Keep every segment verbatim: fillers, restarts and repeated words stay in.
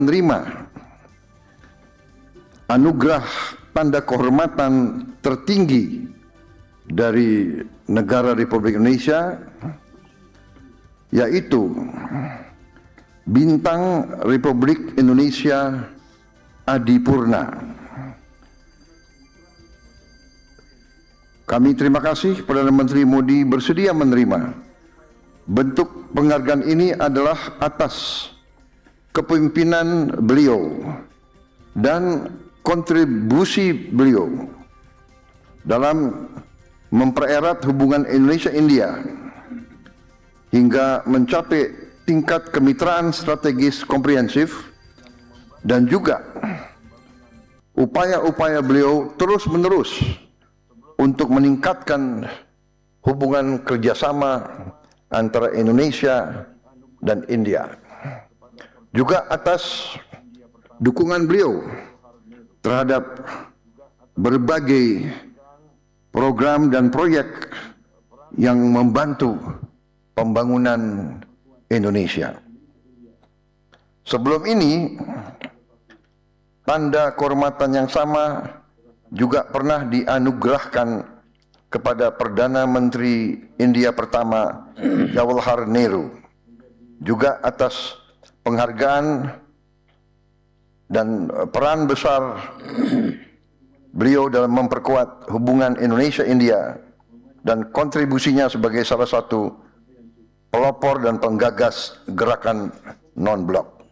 menerima anugerah tanda kehormatan tertinggi dari negara Republik Indonesia, yaitu Bintang Republik Indonesia Adipurna. Kami terima kasih Perdana Menteri Modi bersedia menerima. Bentuk penghargaan ini adalah atas kepemimpinan beliau dan kontribusi beliau dalam mempererat hubungan Indonesia-India hingga mencapai tingkat kemitraan strategis komprehensif, dan juga upaya-upaya beliau terus-menerus untuk meningkatkan hubungan kerjasama antara Indonesia dan India. Juga atas dukungan beliau terhadap berbagai program dan proyek yang membantu pembangunan Indonesia. Sebelum ini, tanda kehormatan yang sama juga pernah dianugerahkan kepada Perdana Menteri India pertama Jawaharlal Nehru, juga atas penghargaan dan peran besar beliau dalam memperkuat hubungan Indonesia-India dan kontribusinya sebagai salah satu pelopor dan penggagas gerakan non-blok.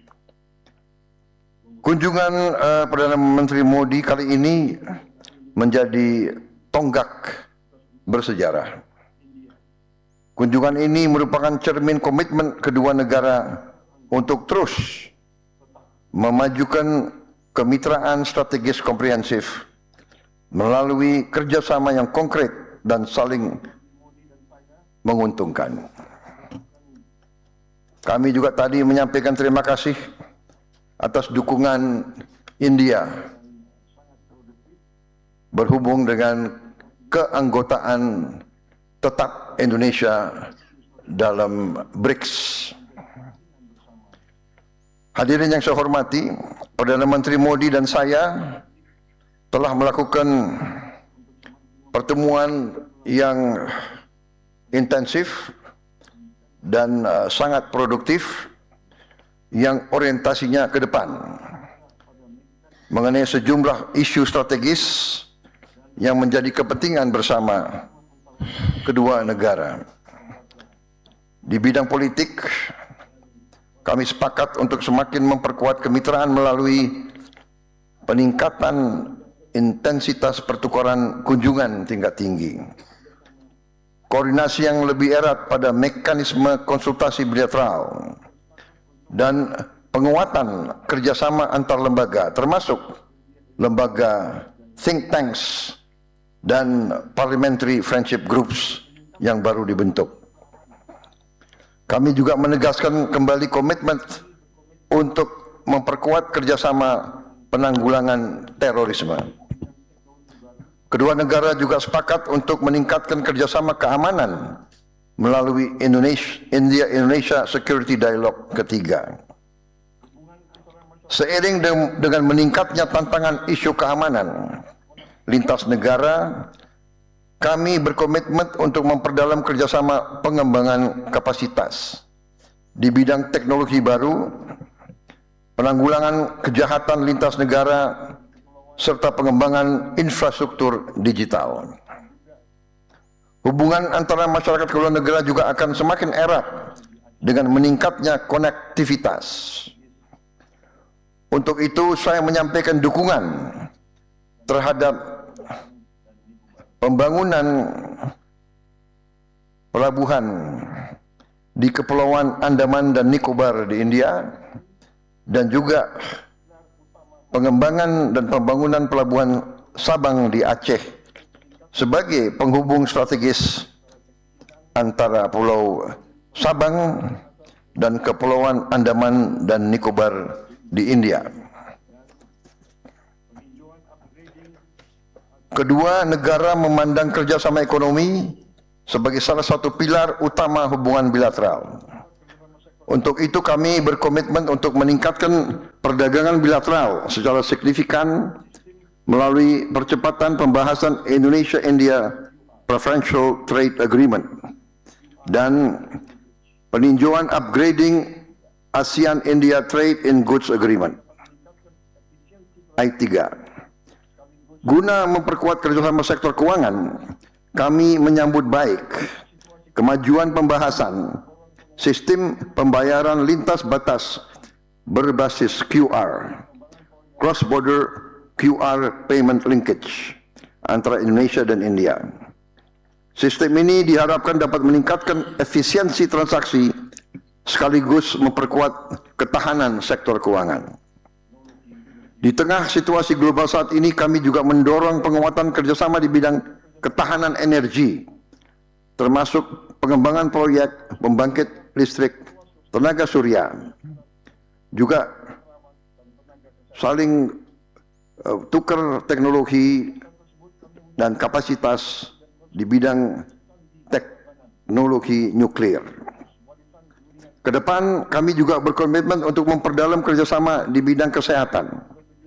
Kunjungan uh, Perdana Menteri Modi kali ini menjadi tonggak bersejarah. Kunjungan ini merupakan cermin komitmen kedua negara untuk terus memajukan kemitraan strategis komprehensif melalui kerjasama yang konkret dan saling menguntungkan. Kami juga tadi menyampaikan terima kasih atas dukungan India berhubung dengan keanggotaan tetap Indonesia dalam B R I C S. Hadirin yang saya hormati, Perdana Menteri Modi dan saya telah melakukan pertemuan yang intensif dan uh, sangat produktif yang orientasinya ke depan mengenai sejumlah isu strategis yang menjadi kepentingan bersama kedua negara. Di bidang politik, kami sepakat untuk semakin memperkuat kemitraan melalui peningkatan intensitas pertukaran kunjungan tingkat tinggi, koordinasi yang lebih erat pada mekanisme konsultasi bilateral, dan penguatan kerjasama antar lembaga, termasuk lembaga think tanks dan parliamentary friendship groups yang baru dibentuk. Kami juga menegaskan kembali komitmen untuk memperkuat kerjasama penanggulangan terorisme. Kedua negara juga sepakat untuk meningkatkan kerjasama keamanan melalui Indonesia, India-Indonesia Security Dialogue ketiga. Seiring dengan meningkatnya tantangan isu keamanan lintas negara, kami berkomitmen untuk memperdalam kerjasama pengembangan kapasitas di bidang teknologi baru, penanggulangan kejahatan lintas negara, serta pengembangan infrastruktur digital. Hubungan antara masyarakat kedua negara juga akan semakin erat dengan meningkatnya konektivitas. Untuk itu saya menyampaikan dukungan terhadap pembangunan pelabuhan di Kepulauan Andaman dan Nicobar di India, dan juga pengembangan dan pembangunan pelabuhan Sabang di Aceh sebagai penghubung strategis antara Pulau Sabang dan Kepulauan Andaman dan Nicobar di India. Kedua negara memandang kerjasama ekonomi sebagai salah satu pilar utama hubungan bilateral. Untuk itu kami berkomitmen untuk meningkatkan perdagangan bilateral secara signifikan melalui percepatan pembahasan Indonesia-India Preferential Trade Agreement dan peninjauan upgrading ASEAN-India Trade in Goods Agreement I tiga. Guna memperkuat kerjasama sektor keuangan, kami menyambut baik kemajuan pembahasan sistem pembayaran lintas batas berbasis Q R, cross-border Q R payment linkage antara Indonesia dan India. Sistem ini diharapkan dapat meningkatkan efisiensi transaksi sekaligus memperkuat ketahanan sektor keuangan. Di tengah situasi global saat ini, kami juga mendorong penguatan kerjasama di bidang ketahanan energi, termasuk pengembangan proyek pembangkit listrik tenaga surya, juga saling uh, tukar teknologi dan kapasitas di bidang teknologi nuklir. Kedepan kami juga berkomitmen untuk memperdalam kerjasama di bidang kesehatan,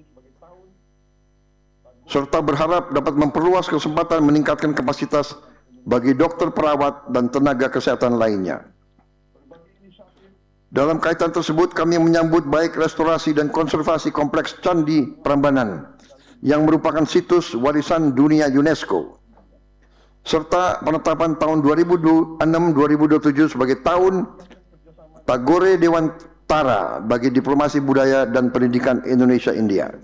serta berharap dapat memperluas kesempatan meningkatkan kapasitas bagi dokter, perawat, dan tenaga kesehatan lainnya. Dalam kaitan tersebut, kami menyambut baik restorasi dan konservasi kompleks Candi Prambanan yang merupakan situs warisan dunia UNESCO, serta penetapan tahun dua ribu enam dua ribu dua puluh tujuh sebagai tahun Tagore Dewantara bagi diplomasi budaya dan pendidikan Indonesia-India.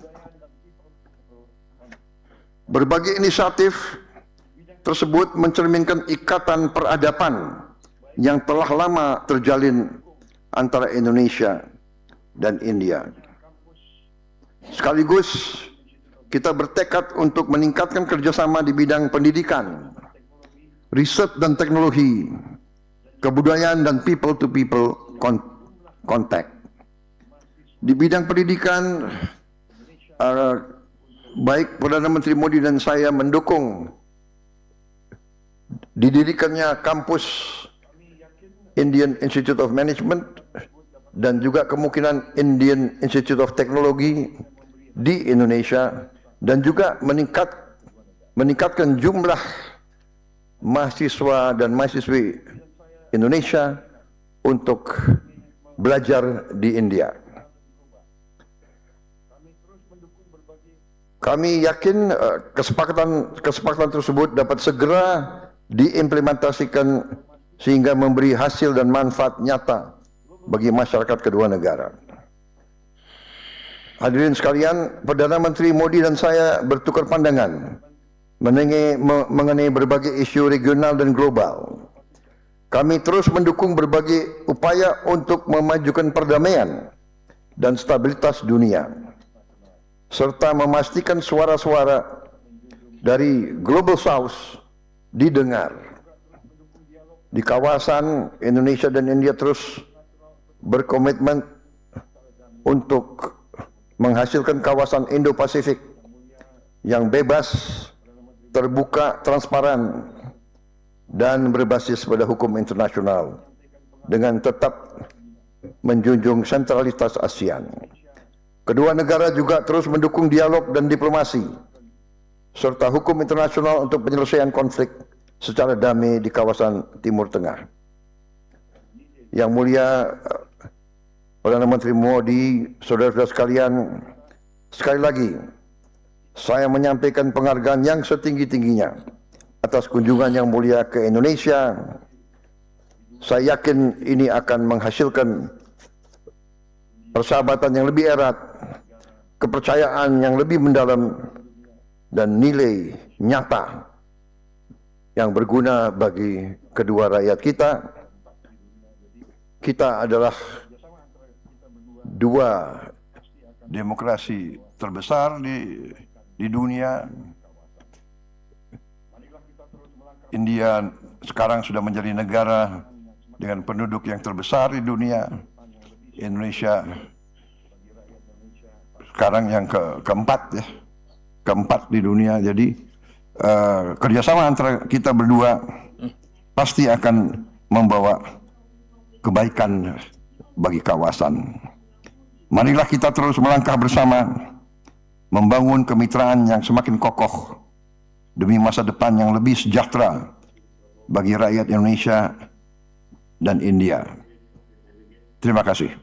Berbagai inisiatif tersebut mencerminkan ikatan peradaban yang telah lama terjalin antara Indonesia dan India. Sekaligus kita bertekad untuk meningkatkan kerjasama di bidang pendidikan, riset dan teknologi, kebudayaan dan people-to-people contact. Di bidang pendidikan, uh, baik Perdana Menteri Modi dan saya mendukung didirikannya kampus Indian Institute of Management dan juga kemungkinan Indian Institute of Technology di Indonesia, dan juga meningkat meningkatkan jumlah mahasiswa dan mahasiswi Indonesia untuk belajar di India. Kami yakin uh, kesepakatan kesepakatan tersebut dapat segera diimplementasikan sehingga memberi hasil dan manfaat nyata bagi masyarakat kedua negara. Hadirin sekalian, Perdana Menteri Modi dan saya bertukar pandangan mengenai, mengenai berbagai isu regional dan global. Kami terus mendukung berbagai upaya untuk memajukan perdamaian dan stabilitas dunia, serta memastikan suara-suara dari Global South didengar. Di kawasan, Indonesia dan India terus berkomitmen untuk menghasilkan kawasan Indo-Pasifik yang bebas, terbuka, transparan, dan berbasis pada hukum internasional dengan tetap menjunjung sentralitas ASEAN. Kedua negara juga terus mendukung dialog dan diplomasi serta hukum internasional untuk penyelesaian konflik secara damai di kawasan Timur Tengah. Yang mulia Perdana Menteri Modi, saudara-saudara sekalian, sekali lagi saya menyampaikan penghargaan yang setinggi-tingginya atas kunjungan yang mulia ke Indonesia. Saya yakin ini akan menghasilkan persahabatan yang lebih erat, kepercayaan yang lebih mendalam, dan nilai nyata yang berguna bagi kedua rakyat kita. Kita adalah dua demokrasi terbesar di di dunia. India sekarang sudah menjadi negara dengan penduduk yang terbesar di dunia. Indonesia sekarang yang ke keempat ya, keempat di dunia. Jadi uh, kerjasama antara kita berdua pasti akan membawa kebaikan bagi kawasan. Marilah kita terus melangkah bersama, membangun kemitraan yang semakin kokoh demi masa depan yang lebih sejahtera bagi rakyat Indonesia dan India. Terima kasih.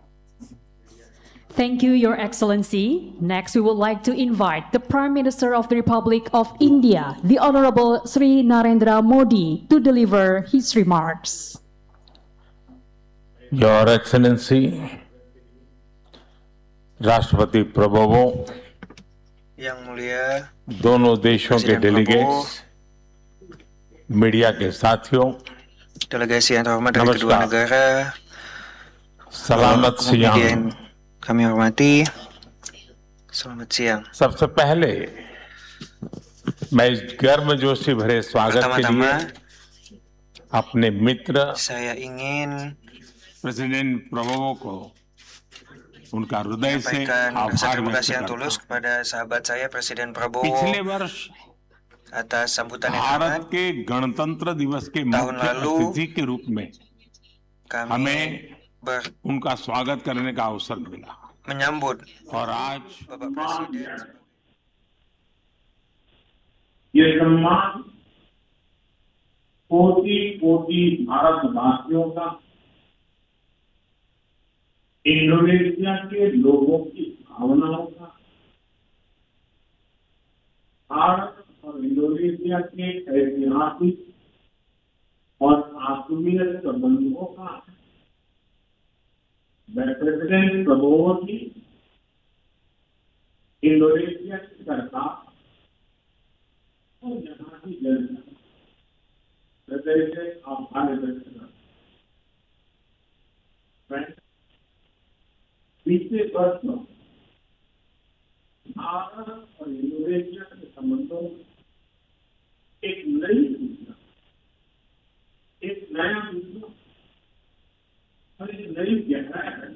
Thank you, Your Excellency. Next, we would like to invite the Prime Minister of the Republic of India, the Honorable Sri Narendra Modi, to deliver his remarks. Your Excellency, राष्ट्रपति प्रभुओं, Yang Mulia दोनों देशों के Presiden delegates, media के साथियों, delegasi yang terhormat dari Namaskar. kedua negara, सलामत kemudian SIAM. kami hormati, selamat siang. सबसे पहले मैं इस गर्मजोशी भरे स्वागत के लिए Pertama-tama, अपने मित्र saya ingin प्रेसिडेंट प्रभुओं को उनका हृदय से menyampaikan rasa आभार terima व्यक्त kasih yang करता tulus हूं। kepada sahabat saya Presiden Prabowo पिछले वर्ष atas sambutan yang भारत hangat. के गणतंत्र दिवस के tahun मुख्य lalu अतिथि के रूप में Kami हमें ber उनका स्वागत करने का अवसर मिला menyambut और आज Bapak Presiden. ये सम्मान कोटि कोटि भारतवासियों का, इंडोनेशिया के लोगों की भावनाओं का, भारत और इंडोनेशिया के ऐतिहासिक और आत्मीय संबंधों का, प्रेसिडेंट प्रबोवो जी, इंडोनेशिया की सरकार और यहाँ की जनता हृदय से आभार व्यक्त करता हूं। मैं बीते वर्षों भारत और इंडोनेशिया के संबंधों में एक नई दिशा, एक नया दिशा और एक नई गहराई है।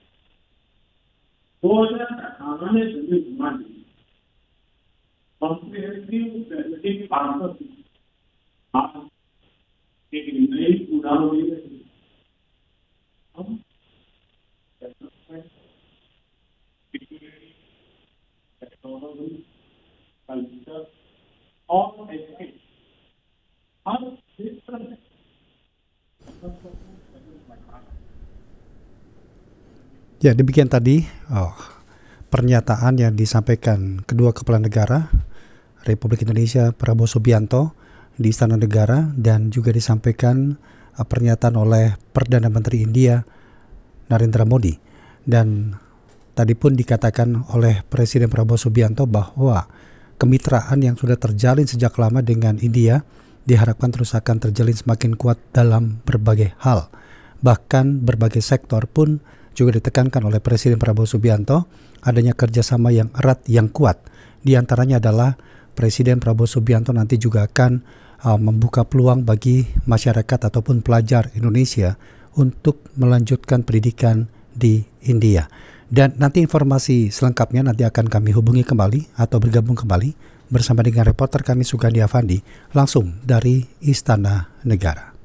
दो हजार अठारह में जमीन घुमा दी कॉम्प्रिहेंसिव स्ट्रेटेजिक पार्टनरशिप आज एक नई उड़ान ले रही है। हम टेक्नोलॉजी, कल्चर और एजुकेशन हर क्षेत्र में Ya, demikian tadi oh, pernyataan yang disampaikan kedua kepala negara Republik Indonesia Prabowo Subianto di Istana Negara, dan juga disampaikan uh, pernyataan oleh Perdana Menteri India Narendra Modi. Dan tadi pun dikatakan oleh Presiden Prabowo Subianto bahwa kemitraan yang sudah terjalin sejak lama dengan India diharapkan terus akan terjalin semakin kuat dalam berbagai hal. Bahkan berbagai sektor pun juga ditekankan oleh Presiden Prabowo Subianto adanya kerjasama yang erat yang kuat. Di antaranya adalah Presiden Prabowo Subianto nanti juga akan uh, membuka peluang bagi masyarakat ataupun pelajar Indonesia untuk melanjutkan pendidikan di India. Dan nanti informasi selengkapnya nanti akan kami hubungi kembali atau bergabung kembali bersama dengan reporter kami Sugandi Avandi langsung dari Istana Negara.